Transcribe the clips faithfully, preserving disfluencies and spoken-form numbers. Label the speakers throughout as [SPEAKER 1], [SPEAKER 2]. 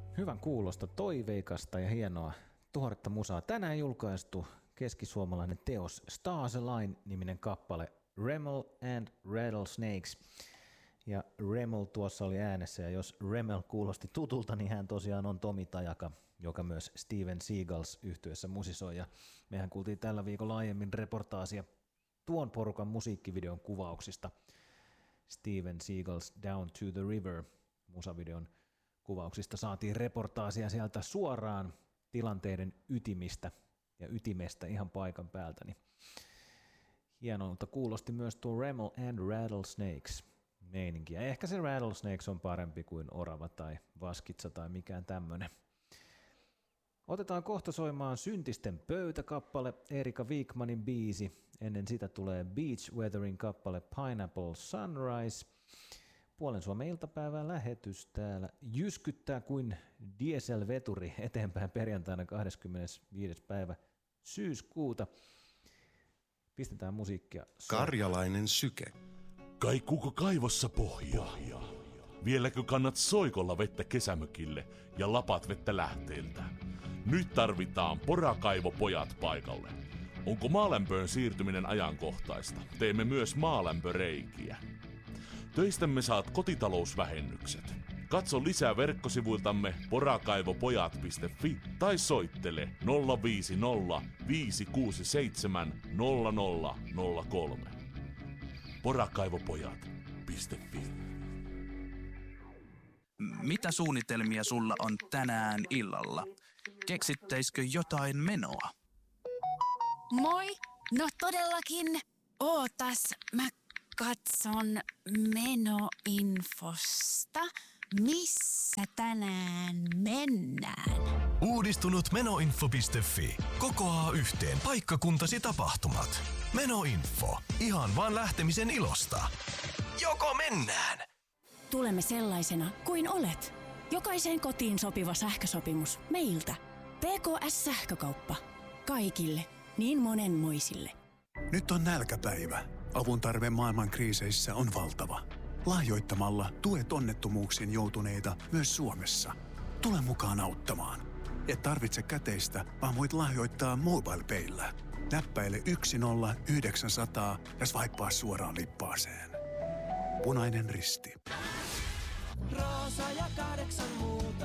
[SPEAKER 1] Hyvän kuulosta, toiveikasta ja hienoa tuoretta musaa. Tänään julkaistu keskisuomalainen teos Stars Align-niminen kappale Remel and Rattlesnakes. Ja Remel tuossa oli äänessä, ja jos Remel kuulosti tutulta, niin hän tosiaan on Tomi Tajaka, joka myös Steven Seagals yhtyessä musisoi. Ja mehän kuultiin tällä viikolla aiemmin reportaasia tuon porukan musiikkivideon kuvauksista. Steven Seagals Down to the River musavideon kuvauksista saatiin reportaasia sieltä suoraan tilanteiden ytimistä ja ytimestä ihan paikan päältä. Niin hienolta kuulosti myös tuo Remel and Rattlesnakes meininki. Ja ehkä se Rattlesnakes on parempi kuin orava tai vaskitsa tai mikään tämmönen. Otetaan kohta soimaan Syntisten pöytäkappale, Erika Wikmanin biisi. Ennen sitä tulee Beach Weatherin kappale Pineapple Sunrise. Puolen Suomen iltapäivän lähetys täällä jyskyttää kuin dieselveturi eteenpäin perjantaina kahdeskymmenesviides päivä syyskuuta. Pistetään musiikkia.
[SPEAKER 2] Karjalainen syke.
[SPEAKER 3] Kaikuuko kaivossa pohjaa? Vieläkö kannat soikolla vettä kesämökille ja lapat vettä lähteeltä? Nyt tarvitaan porakaivopojat paikalle. Onko maalämpöön siirtyminen ajankohtaista? Teemme myös maalämpöreikiä. Töistämme saat kotitalousvähennykset. Katso lisää verkkosivuiltamme porakaivopojat piste fi tai soittele nolla viisi nolla viisi kuusi seitsemän nolla nolla nolla kolme. porakaivopojat piste fi.
[SPEAKER 4] Mitä suunnitelmia sulla on tänään illalla? Keksittäisikö jotain menoa?
[SPEAKER 5] Moi! No todellakin. Ootas, mä katson menoinfosta. Missä tänään mennään?
[SPEAKER 6] Uudistunut menoinfo piste fi kokoaa yhteen paikkakuntasi tapahtumat. Menoinfo. Ihan vaan lähtemisen ilosta. Joko mennään?
[SPEAKER 5] Tulemme sellaisena kuin olet. Jokaiseen kotiin sopiva sähkösopimus meiltä. P K S-sähkökauppa. Kaikille. Niin monenmoisille.
[SPEAKER 7] Nyt on nälkäpäivä. Avun tarve maailman kriiseissä on valtava. Lahjoittamalla tuet onnettomuuksiin joutuneita myös Suomessa. Tule mukaan auttamaan. Et tarvitse käteistä, vaan voit lahjoittaa MobilePayllä. Näppäile yksi nolla yhdeksän nolla nolla ja swipea suoraan lippaaseen. Punainen Risti.
[SPEAKER 8] Roosa ja kahdeksan muuta.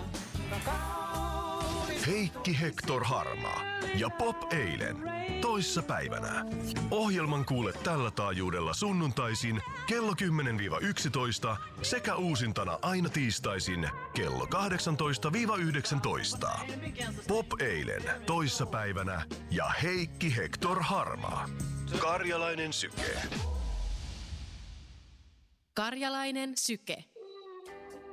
[SPEAKER 6] Heikki Hector Harmaa ja Pop Eilen. Toissa päivänä. Ohjelman kuule tällä taajuudella sunnuntaisin kello kymmenen yksitoista sekä uusintana aina tiistaisin kello kahdeksantoista yhdeksäntoista. Pop Eilen toissa päivänä ja Heikki Hector Harmaa. Karjalainen syke.
[SPEAKER 9] Karjalainen syke.